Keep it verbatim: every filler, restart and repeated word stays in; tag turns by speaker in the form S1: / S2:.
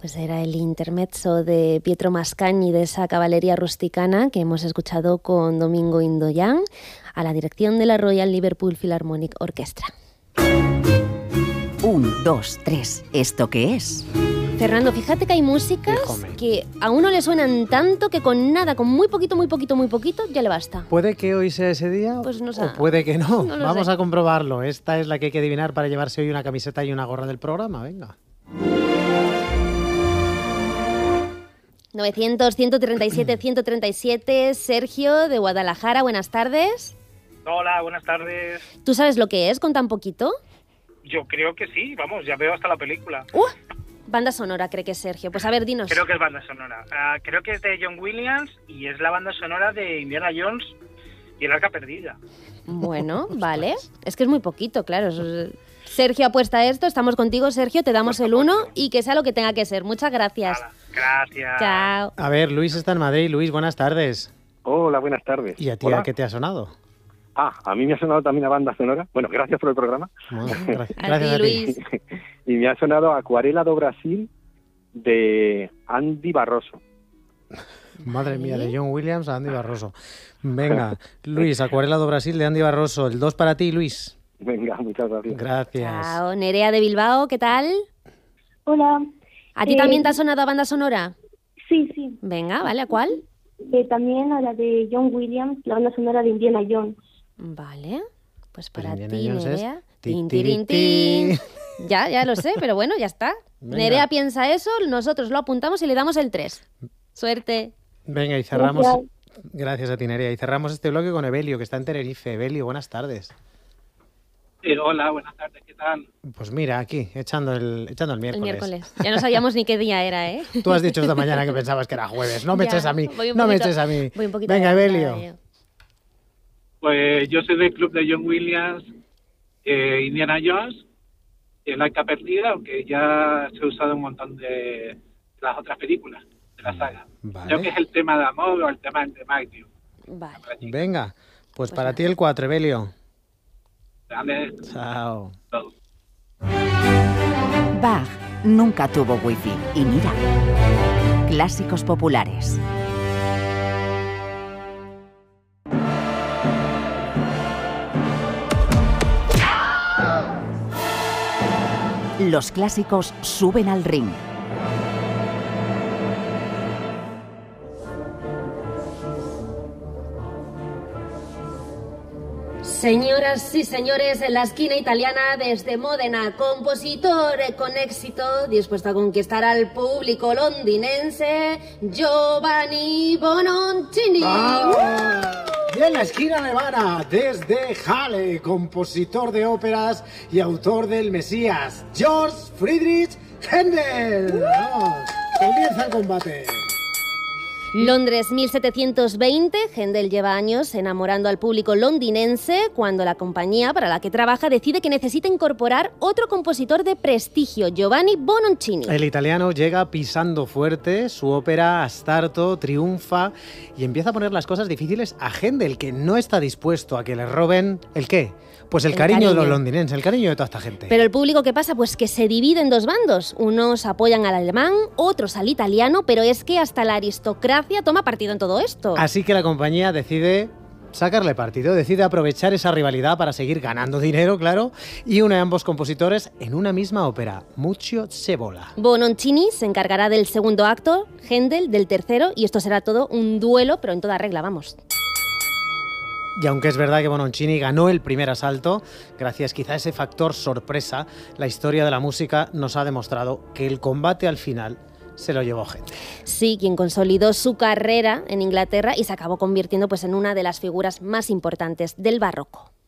S1: Pues era el intermezzo de Pietro Mascagni de esa caballería rusticana que hemos escuchado con Domingo Indoyan a la dirección de la Royal Liverpool Philharmonic Orchestra.
S2: Un, dos, tres. ¿Esto qué es?
S1: Fernando, fíjate que hay músicas que a uno le suenan tanto que con nada, con muy poquito, muy poquito, muy poquito, ya le basta.
S3: ¿Puede que hoy sea ese día?
S1: Pues no sé.
S3: O puede que no.
S1: No lo
S3: Vamos
S1: sé.
S3: a comprobarlo. Esta es la que hay que adivinar para llevarse hoy una camiseta y una gorra del programa. Venga.
S1: novecientos, ciento treinta y siete, ciento treinta y siete, Sergio de Guadalajara, buenas tardes.
S4: Hola, buenas tardes.
S1: ¿Tú sabes lo que es con tan poquito?
S4: Yo creo que sí, vamos, ya veo hasta la película.
S1: ¡Uh! Banda sonora, cree que es Sergio. Pues a ver, dinos.
S4: Creo que es banda sonora. Uh, creo que es de John Williams y es la banda sonora de Indiana Jones y el Arca Perdida.
S1: Bueno, vale. Es que es muy poquito, claro. Sergio apuesta a esto, estamos contigo, Sergio, te damos el uno y que sea lo que tenga que ser. Muchas gracias.
S4: Nada, gracias.
S1: Chao.
S3: A ver, Luis está en Madrid. Luis, buenas tardes.
S5: Hola, buenas tardes.
S3: ¿Y a ti
S5: Hola.
S3: a qué te ha sonado?
S5: Ah, a mí me ha sonado también la banda sonora. Bueno, gracias por el programa.
S3: Bueno, gra-
S1: A
S3: gracias
S1: ti,
S3: a ti.
S1: Luis.
S5: Y me ha sonado Acuarela do Brasil de Andy Barroso.
S3: Madre mía, de John Williams a Andy Barroso. Venga, Luis, Acuarela do Brasil de Andy Barroso. El dos para ti, Luis.
S5: Venga, muchas gracias.
S3: Gracias.
S1: Chao. Nerea de Bilbao, ¿qué tal?
S6: Hola.
S1: ¿A ti
S6: Eh,
S1: también te ha sonado banda sonora?
S6: Sí, sí.
S1: Venga, ¿vale? ¿A cuál?
S6: Eh, también a la de John Williams, la banda sonora de Indiana Jones.
S1: Vale. Pues
S3: Pues
S1: para
S3: Indiana
S1: ti,
S3: Jones es
S1: Nerea.
S3: ti,
S1: Tin,
S3: ti,
S1: tirin,
S3: ti.
S1: tin. Ya, ya lo sé, pero bueno, ya está.
S3: Venga.
S1: Nerea piensa eso, nosotros lo apuntamos y le damos el tres. Suerte.
S3: Venga, y cerramos.
S6: Gracias.
S3: Gracias a ti, Nerea. Y cerramos este bloque con Evelio, que está en Tenerife. Evelio, buenas tardes.
S4: Eh, hola, buenas tardes, ¿qué tal?
S3: Pues mira, aquí, echando el, echando el
S1: El
S3: miércoles.
S1: miércoles. Ya no sabíamos ni qué día era, ¿eh?
S3: Tú has dicho esta mañana que pensabas que era jueves. No me
S1: Ya,
S3: eches a mí.
S1: voy un
S3: No me
S1: poquito-
S3: eches a mí.
S1: voy un poquito
S3: Venga,
S1: adelantada
S3: Evelio.
S1: yo.
S4: Pues yo soy del club de John Williams, eh, Indiana Jones, y el Arca Perdida, aunque ya se ha usado un montón de las otras películas de la saga.
S3: Vale.
S4: Creo que es el tema de amor o el tema de Matthew.
S1: Vale.
S3: Venga, pues,
S1: Pues
S3: para
S1: nada.
S3: ti el cuatro, Evelio.
S4: Dale,
S3: Chao.
S4: todo.
S2: Bach nunca tuvo wifi. Y mira, clásicos populares. Los clásicos suben al ring.
S1: Señoras y señores, en la esquina italiana desde Módena, compositor con éxito, dispuesto a conquistar al público londinense, Giovanni Bononcini.
S3: Y en la esquina alemana, desde Halle, compositor de óperas y autor del Mesías, George Friedrich Händel. Vamos, comienza el combate.
S1: Londres mil setecientos veinte, Händel lleva años enamorando al público londinense cuando la compañía para la que trabaja decide que necesita incorporar otro compositor de prestigio, Giovanni Bononcini.
S3: El italiano llega pisando fuerte, su ópera Astarto triunfa y empieza a poner las cosas difíciles a Händel, que no está dispuesto a que le roben ¿el qué? Pues el,
S1: El
S3: cariño, de los
S1: cariño.
S3: londinenses, el cariño de toda esta gente.
S1: Pero el público, ¿qué pasa? Pues que se divide en dos bandos. Unos apoyan al alemán, otros al italiano, pero es que hasta la aristocracia toma partido en todo esto.
S3: Así que la compañía decide sacarle partido, decide aprovechar esa rivalidad para seguir ganando dinero, claro, y une a ambos compositores en una misma ópera, Muccio Scevola.
S1: Bononcini se encargará del segundo acto, Händel del tercero, y esto será todo un duelo, pero en toda regla, vamos.
S3: Y aunque es verdad que Bononcini ganó el primer asalto, gracias quizá a ese factor sorpresa, la historia de la música nos ha demostrado que el combate al final se lo llevó Händel.
S1: Sí, quien consolidó su carrera en Inglaterra y se acabó convirtiendo pues, en una de las figuras más importantes del barroco.